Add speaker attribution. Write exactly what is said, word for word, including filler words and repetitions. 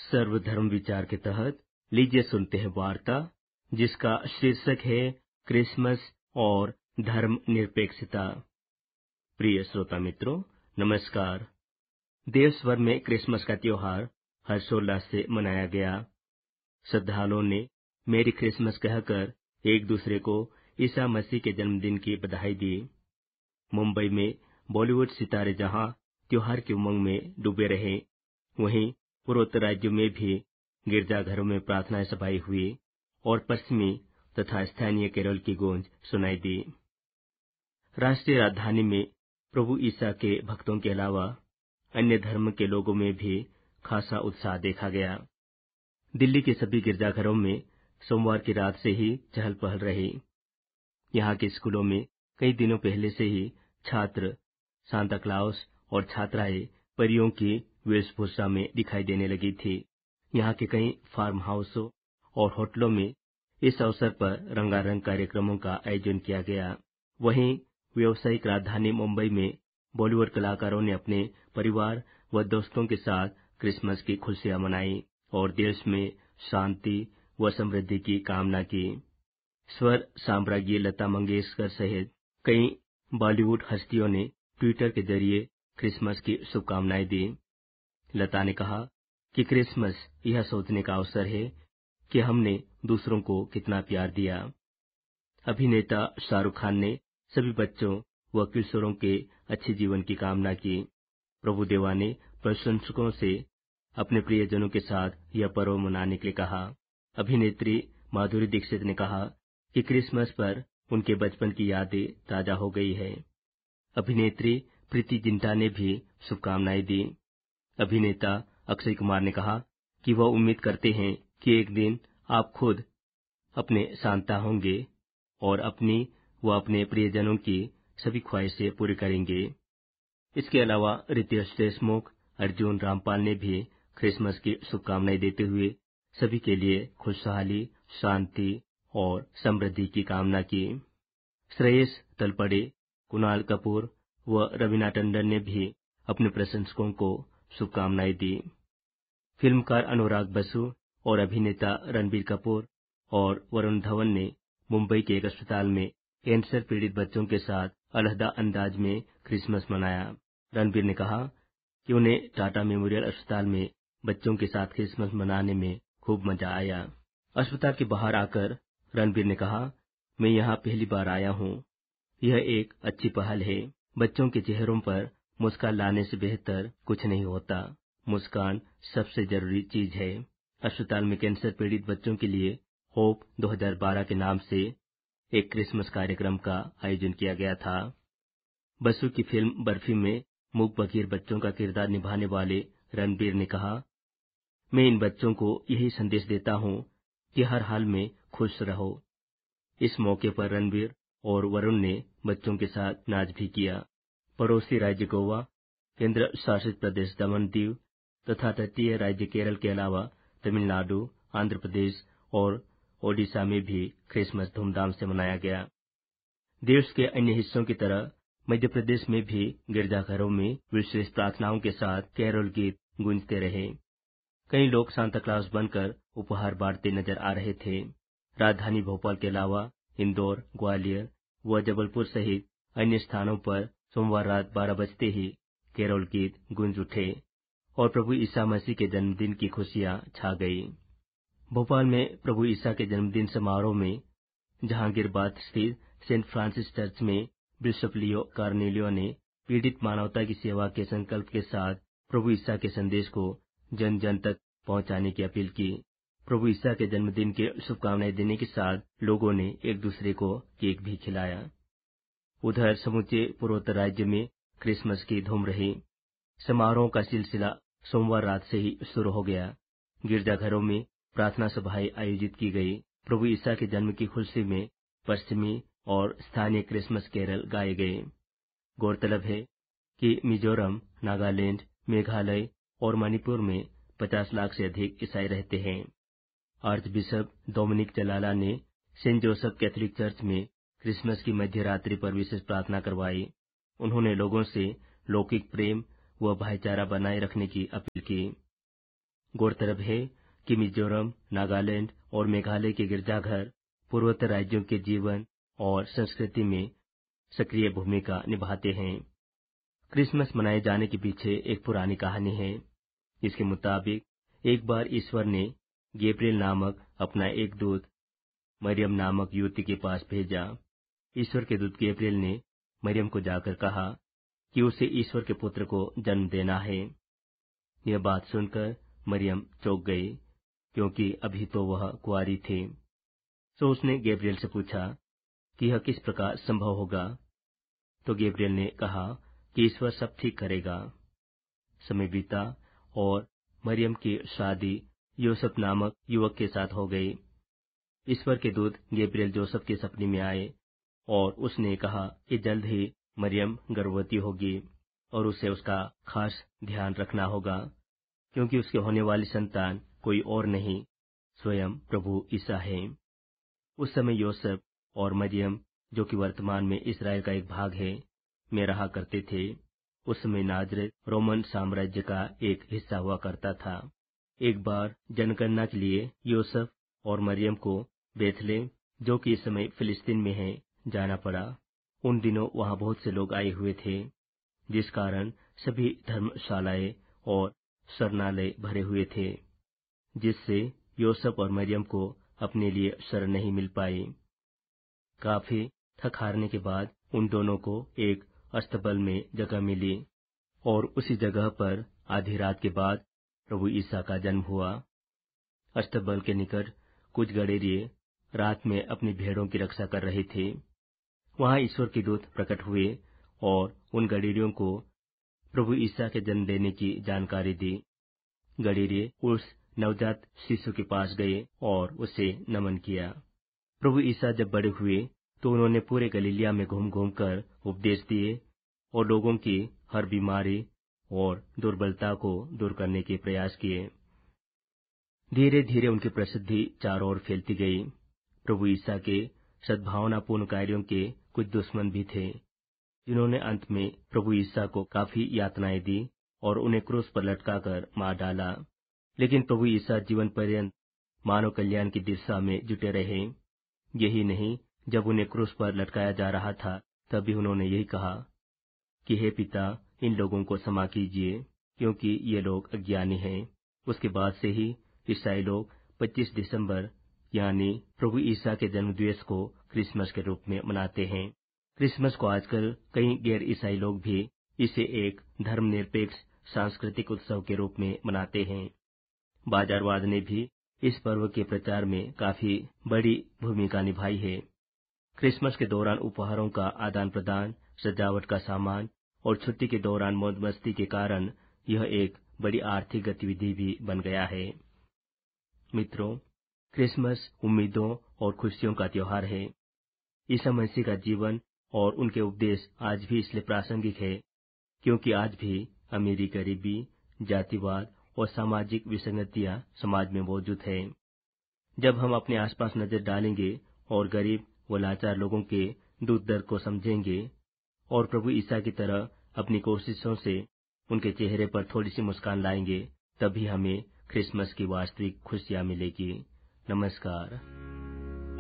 Speaker 1: सर्वधर्म विचार के तहत लीजिए सुनते हैं वार्ता जिसका शीर्षक है क्रिसमस और धर्म निरपेक्षता। प्रिय श्रोता मित्रों, नमस्कार। देश भर में क्रिसमस का त्योहार हर्षोल्लास से मनाया गया। श्रद्धालुओं ने मेरी क्रिसमस कहकर एक दूसरे को ईसा मसीह के जन्मदिन की बधाई दी। मुंबई में बॉलीवुड सितारे जहां त्योहार की उमंग में डूबे रहे, वहीं पूर्वोत्तर राज्यों में भी गिरजाघरों में प्रार्थना सभाएं हुई और पश्चिमी तथा स्थानीय केरल की गूंज सुनाई दी। राष्ट्रीय राजधानी में प्रभु ईसा के भक्तों के अलावा अन्य धर्म के लोगों में भी खासा उत्साह देखा गया। दिल्ली के सभी गिरजाघरों में सोमवार की रात से ही चहल पहल रही। यहाँ के स्कूलों में कई दिनों पहले से ही छात्र सांता क्लाउस और छात्राएं परियों की वेशभूषा में दिखाई देने लगी थी। यहाँ के कई फार्म हाउसों और होटलों में इस अवसर पर रंगारंग कार्यक्रमों का आयोजन किया गया। वहीं व्यावसायिक राजधानी मुंबई में बॉलीवुड कलाकारों ने अपने परिवार व दोस्तों के साथ क्रिसमस की खुशियां मनाई और देश में शांति व समृद्धि की कामना की। स्वर साम्राज्ञी लता मंगेशकर सहित कई बॉलीवुड हस्तियों ने ट्विटर के जरिए क्रिसमस की शुभकामनाएं दी। लता ने कहा कि क्रिसमस यह सोचने का अवसर है कि हमने दूसरों को कितना प्यार दिया। अभिनेता शाहरुख खान ने सभी बच्चों व किशोरों के अच्छे जीवन की कामना की। प्रभुदेवा ने प्रशंसकों से अपने प्रियजनों के साथ यह पर्व मनाने के लिए कहा। अभिनेत्री माधुरी दीक्षित ने कहा कि क्रिसमस पर उनके बचपन की यादें ताजा हो गई है। अभिनेत्री प्रीति जिंटा ने भी शुभकामनाएं दी। अभिनेता अक्षय कुमार ने कहा कि वह उम्मीद करते हैं कि एक दिन आप खुद अपने सांता होंगे और अपनी व अपने प्रियजनों की सभी ख्वाहिशें पूरी करेंगे। इसके अलावा रितेश देशमुख, अर्जुन रामपाल ने भी क्रिसमस की शुभकामनाएं देते हुए सभी के लिए खुशहाली, शांति और समृद्धि की कामना की। श्रेयस तलपड़े, कुणाल कपूर व रवीना टंडन ने भी अपने प्रशंसकों को शुभकामनाएं दी। फिल्मकार अनुराग बसु और अभिनेता रणबीर कपूर और वरुण धवन ने मुंबई के एक अस्पताल में कैंसर पीड़ित बच्चों के साथ अलहदा अंदाज में क्रिसमस मनाया। रणबीर ने कहा कि उन्हें टाटा मेमोरियल अस्पताल में बच्चों के साथ क्रिसमस मनाने में खूब मजा आया। अस्पताल के बाहर आकर रणबीर ने कहा, मैं यहाँ पहली बार आया हूँ। यह एक अच्छी पहल है। बच्चों के चेहरों पर मुस्कान लाने से बेहतर कुछ नहीं होता। मुस्कान सबसे जरूरी चीज है। अस्पताल में कैंसर पीड़ित बच्चों के लिए होप दो हज़ार बारह के नाम से एक क्रिसमस कार्यक्रम का आयोजन किया गया था। बसु की फिल्म बर्फी में मूक बधिर बच्चों का किरदार निभाने वाले रणबीर ने कहा, मैं इन बच्चों को यही संदेश देता हूँ कि हर हाल में खुश रहो। इस मौके पर रणबीर और वरुण ने बच्चों के साथ नाच भी किया। पड़ोसी राज्य गोवा, केंद्र शासित प्रदेश दमन दीव तथा तटीय राज्य केरल के अलावा तमिलनाडु, आंध्र प्रदेश और ओडिशा में भी क्रिसमस धूमधाम से मनाया गया। देश के अन्य हिस्सों की तरह मध्य प्रदेश में भी गिरजाघरों में विशेष प्रार्थनाओं के साथ कैरोल गीत गूंजते रहे। कई लोग सांता क्लॉज बनकर उपहार बांटते नजर आ रहे थे। राजधानी भोपाल के अलावा इंदौर, ग्वालियर व जबलपुर सहित अन्य स्थानों पर सोमवार रात बारह बजते ही कैरोल गीत गूंज उठे और प्रभु ईसा मसीह के जन्मदिन की खुशियां छा गई। भोपाल में प्रभु ईसा के जन्मदिन समारोह में जहांगीरबाग स्थित सेंट फ्रांसिस चर्च में बिशप लियो कार्नेलियो ने पीड़ित मानवता की सेवा के संकल्प के साथ प्रभु ईसा के संदेश को जन जन तक पहुंचाने की अपील की। प्रभु ईसा के जन्मदिन की शुभकामनाएं देने के साथ लोगों ने एक दूसरे को केक भी खिलाया। उधर समूचे पूर्वोत्तर राज्य में क्रिसमस की धूम रही। समारोह का सिलसिला सोमवार रात से ही शुरू हो गया। गिरजाघरों में प्रार्थना सभाएं आयोजित की गई। प्रभु ईसा के जन्म की खुशी में पश्चिमी और स्थानीय क्रिसमस कैरल गाए गए। गौरतलब है कि मिजोरम, नागालैंड, मेघालय और मणिपुर में पचास लाख से अधिक ईसाई रहते हैं। आर्च बिशप डोमिनिक जलाला ने सेंट जोसेफ कैथोलिक चर्च में क्रिसमस की मध्य रात्रि पर विशेष प्रार्थना करवाई। उन्होंने लोगों से लौकिक प्रेम व भाईचारा बनाए रखने की अपील की। गौरतलब है कि मिजोरम, नागालैंड और मेघालय के गिरजाघर पूर्वोत्तर राज्यों के जीवन और संस्कृति में सक्रिय भूमिका निभाते हैं। क्रिसमस मनाए जाने के पीछे एक पुरानी कहानी है। इसके मुताबिक एक बार ईश्वर ने गैब्रियल नामक अपना एक दूत मरियम नामक युवती के पास भेजा। ईश्वर के दूत गैब्रियल ने मरियम को जाकर कहा कि उसे ईश्वर के पुत्र को जन्म देना है। यह बात सुनकर मरियम चौंक गई, क्योंकि अभी तो वह कुंवारी थी। तो उसने गैब्रियल से पूछा कि यह किस प्रकार संभव होगा। तो गैब्रियल ने कहा कि ईश्वर सब ठीक करेगा। समय बीता और मरियम की शादी यूसुफ नामक युवक के साथ हो गई। ईश्वर के दूत गैब्रियल जोसेफ के सपने में आए और उसने कहा कि जल्द ही मरियम गर्भवती होगी और उसे उसका खास ध्यान रखना होगा, क्योंकि उसके होने वाली संतान कोई और नहीं, स्वयं प्रभु ईसा है। उस समय यूसुफ और मरियम, जो कि वर्तमान में इसराइल का एक भाग है, में रहा करते थे। उस समय नाजरेत रोमन साम्राज्य का एक हिस्सा हुआ करता था। एक बार जनगणना के लिए यूसुफ और मरियम को बेथलेम, जो कि इस समय फिलिस्तीन में है, जाना पड़ा। उन दिनों वहां बहुत से लोग आए हुए थे, जिस कारण सभी धर्मशालाएं और शरणालय भरे हुए थे, जिससे यूसुफ और मरियम को अपने लिए शरण नहीं मिल पाई। काफी थक हारने के बाद उन दोनों को एक अस्तबल में जगह मिली और उसी जगह पर आधी रात के बाद प्रभु ईसा का जन्म हुआ। अस्तबल के निकट कुछ गडेरिये रात में अपनी भेड़ों की रक्षा कर रहे थे। वहां ईश्वर के दूत प्रकट हुए और उन गडेरियों को प्रभु ईसा के जन्म देने की जानकारी दी। गडेरिये उस नवजात शिशु के पास गए और उसे नमन किया। प्रभु ईसा जब बड़े हुए तो उन्होंने पूरे गलीलिया में घूम घूम कर उपदेश दिए और लोगों की हर बीमारी और दुर्बलता को दूर करने के प्रयास किए। धीरे धीरे उनकी प्रसिद्धि चारों ओर फैलती गई। प्रभु ईसा के सद्भावनापूर्ण कार्यों के कुछ दुश्मन भी थे, जिन्होंने अंत में प्रभु ईसा को काफी यातनाएं दी और उन्हें क्रूस पर लटकाकर मार डाला। लेकिन प्रभु ईसा जीवन पर्यंत मानव कल्याण की दिशा में जुटे रहे। यही नहीं, जब उन्हें क्रूस पर लटकाया जा रहा था तब भी उन्होंने यही कहा कि हे पिता, इन लोगों को क्षमा कीजिए, क्योंकि ये लोग अज्ञानी हैं। उसके बाद से ही ईसाई लोग पच्चीस दिसंबर यानी प्रभु ईसा के जन्मदिवस को क्रिसमस के रूप में मनाते हैं। क्रिसमस को आजकल कई गैर ईसाई लोग भी इसे एक धर्मनिरपेक्ष सांस्कृतिक उत्सव के रूप में मनाते हैं। बाजारवाद ने भी इस पर्व के प्रचार में काफी बड़ी भूमिका निभाई है। क्रिसमस के दौरान उपहारों का आदान प्रदान, सजावट का सामान और छुट्टी के दौरान मौज मस्ती के कारण यह एक बड़ी आर्थिक गतिविधि भी बन गया है। मित्रों, क्रिसमस उम्मीदों और खुशियों का त्योहार है। ईसा मसीह का जीवन और उनके उपदेश आज भी इसलिए प्रासंगिक है, क्योंकि आज भी अमीरी गरीबी, जातिवाद और सामाजिक विसंगतियां समाज में मौजूद है। जब हम अपने आसपास नजर डालेंगे और गरीब व लाचार लोगों के दुख दर्द को समझेंगे और प्रभु ईसा की तरह अपनी कोशिशों से उनके चेहरे पर थोड़ी सी मुस्कान लाएंगे, तभी हमें क्रिसमस की वास्तविक खुशियां मिलेगी। नमस्कार।